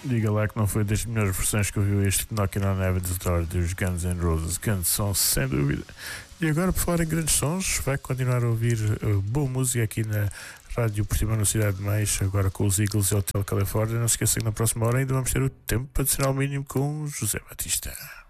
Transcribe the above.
Diga lá que não foi das melhores versões que ouviu este Knocking on Heaven's Door dos Guns N' Roses. Grande som, sem dúvida. E agora, por falar em grandes sons, vai continuar a ouvir boa música aqui na Rádio Portimão, na Cidade de Mais, agora com os Eagles e o Hotel Califórnia. Não se esqueça que na próxima hora ainda vamos ter o tempo adicional mínimo com José Batista.